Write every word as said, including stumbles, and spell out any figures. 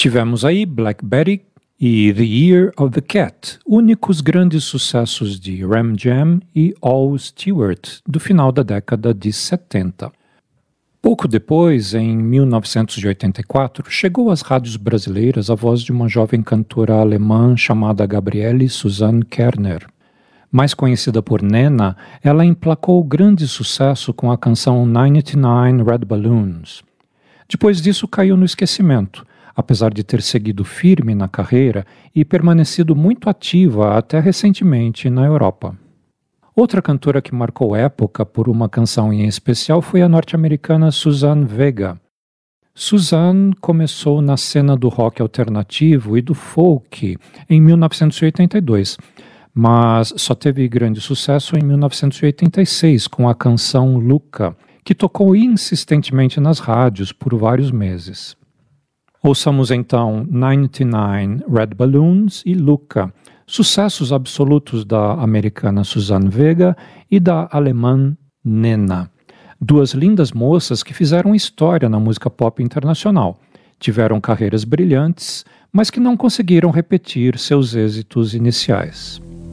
Tivemos aí Black Betty e The Year of the Cat, únicos grandes sucessos de Ram Jam e Al Stewart, do final da década de setenta. Pouco depois, em mil novecentos e oitenta e quatro, chegou às rádios brasileiras a voz de uma jovem cantora alemã chamada Gabriele Susanne Kerner. Mais conhecida por Nena, ela emplacou grande sucesso com a canção noventa e nove Red Balloons. Depois disso caiu no esquecimento, apesar de ter seguido firme na carreira e permanecido muito ativa até recentemente na Europa. Outra cantora que marcou época por uma canção em especial foi a norte-americana Suzanne Vega. Suzanne começou na cena do rock alternativo e do folk em mil novecentos e oitenta e dois, mas só teve grande sucesso em mil novecentos e oitenta e seis com a canção Luca, que tocou insistentemente nas rádios por vários meses. Ouçamos então noventa e nove Red Balloons e Luca, sucessos absolutos da americana Suzanne Vega e da alemã Nena. Duas lindas moças que fizeram história na música pop internacional. Tiveram carreiras brilhantes, mas que não conseguiram repetir seus êxitos iniciais.